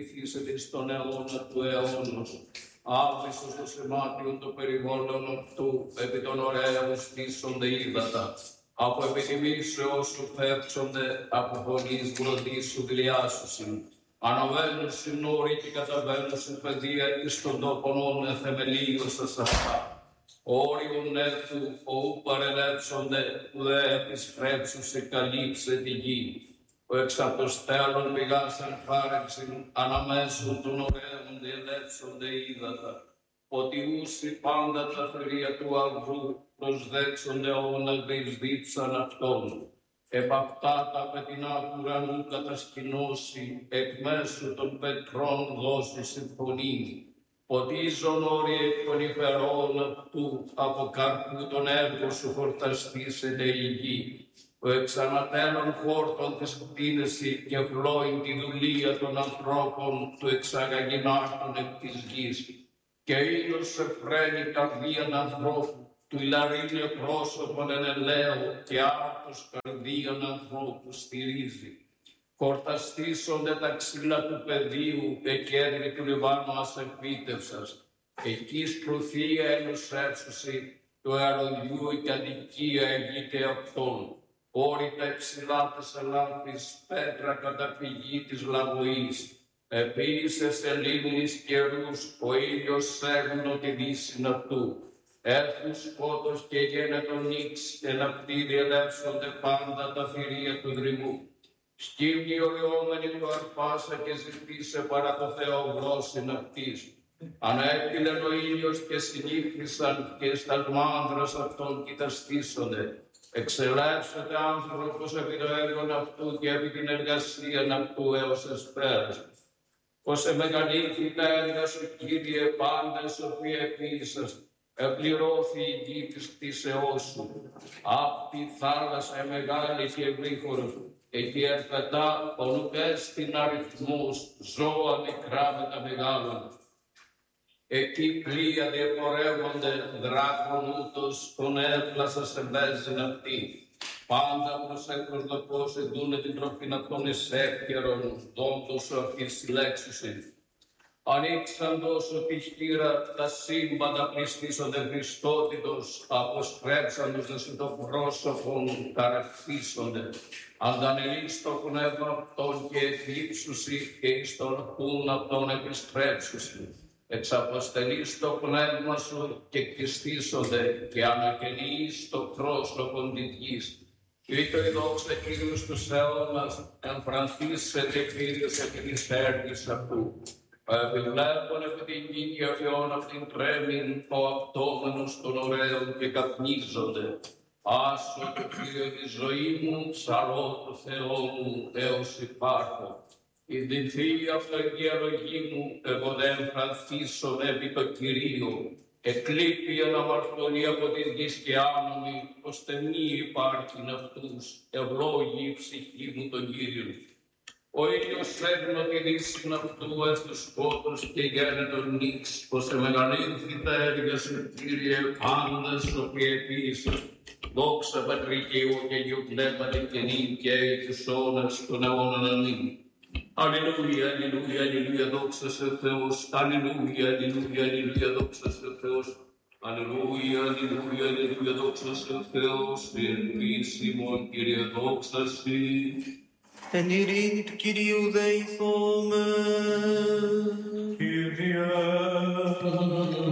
πληθύσετε εις τον αιώνα του αιώνος. Άβυσσος το σεμάτιον το περιβόλων αυτού, επί των ωραίων στήσονται ύδατα. Από επιτιμήσεως σου φεύξονται, από φωνής βροντής σου γλιάσουσιν. Αναβαίνουν συνόροι και καταβαίνουν σε παιδεία εις τον τόπον όνε θεμελίωσας αυτά. Όριον έρθου, οου παρελέψονται, ουδέ επιστρέψουσε καλύψε τη γη. Ο εξ απ' το στέλνον πηγάσαν χάρεξιν, αναμέσων των ωραίων διελέψονται ύδατα. Ότι ούσι πάντα τα θηρία του αυγού προσδέξονται αιώνα δίψαν αυτόν. Επαπτάτα με την ουρανού κατασκηνώσει, εκ μέσου των πετρών δώσει συμφωνή. Ποτίζον όροι εκ των υπερών αυτού, από καρπού τον έργο σου φορταστήσεται η γη. Ο εξανατέλων φόρτων της κτίνεση και φλόιν τη δουλεία των ανθρώπων του εξαγαγινάρτων εκ της γης. Και ήλιος σε φρένει καρδίαν ανθρώπου, του ηλαρίνιο πρόσωπον εν ελαίο και άρτος καρδίαν ανθρώπου στηρίζει. Χορταστήσονται τα ξύλα του πεδίου, εκέντρη του Λιβάνου ασεπίτευσας. Εκεί σπρουθία ενωσεύσουσι, το αεροδιού η κατοικία εγείται αυτόν. Όρητα υψηλά της ελάφης, πέτρα κατά πηγή της λαγωής. Επίησες ελίμνης καιρούς, ο ήλιος σέρνω τη δύσιν αυτού. Έρθουν σκότος και γένετο νύξ, εναπτή διελεύσονται πάντα τα θηρία του δρυμού. Σκύμνη οριόμενη του αρπάσα και ζητήσε παρά το Θεό γλώσσιν αυτής. Ανέπηλεν ο ήλιος και συνήφθησαν και στα μάνδρας αυτών κοιταστήσονται. Εξελεύσεται άνθρωπος επί το έργον αυτού και επί την εργασίαν αυτού έως εσπέρας. Πως εμεγαλύνθη τα έργα σου, Κύριε, πάντες οποίοι επίσης, επληρώθη η γη της κτήσεώς σου. Απ' τη θάλασσα μεγάλη και ευρύχωρος, εκεί ερπετά ονουκές στην αριθμούς, ζώα μικρά με τα μεγάλων. Εκεί πλοία διεπορεύονται, δράκων ούτως, τον έπλασα σε μπέζιν αυτή. Πάντα προσέχουν το πώς εδούνε την τροφήν αυτών εις εύκαιρον, δόντος ο αυτής συλλέξουσιν. Ανοίξαν τόσο τη χείρα, τα σύμπαντα πληστήσονται Χριστότητος, αποστρέψαντος δε σε το πρόσωπον καραφίσονται. Αντανελείς το πνεύμα αυτών και εκλείψουσι και εις τον χούν αυτών επιστρέψουσι. Εξαποστελείς το πνεύμα σου και κτιστήσονται και ανακαινείς το πρόσωπον της γης. Ήτο η δόξα Κύριου στους αιώνας, εμφρανθήσετε Κύριος επί της έργης αυτού. Επιβλέπων επί την γη και αφιών αυτήν τρέμην, ο απτώμενος των ωραίων και καπνίζονται. Άσο το Κύριο τη ζωή μου, ψαρώ το Θεό μου, έως υπάρχω. Η την θεία αυτογιαλογή μου, εγώ δεν εμφρανθήσομαι επί το Κυρίο. Εκλείπει η αναμαρτωλή από τη γης και άνομη, ώστε μη υπάρχειν αυτούς, ευλόγη η ψυχή μου τον Κύριο. Ο ήλιος σέρνω τη δύσιν αυτού ες σκότος και γένετον νύξ, πως εμεγαλύνθη τα έργα σου, Κύριε, πάντες οποίοι επίσης. Δόξα Πατρικίου και Αγίου Πνεύματι και νυν και ει τους αιώνας των αιώνων αμήν. Αλληλούια, αλληλούια, αλληλούια, δόξα σε Θεός. Αλληλούια, αλληλούια, αλληλούια, δόξα σε Θεός. Αλληλούια, αλληλούια, αλληλούια, δόξα σε Θεός. Ελπίσιμον, Κύριε, δόξα σοι. Εν ειρήνη του Κυρίου δεηθώμε. Κύριε.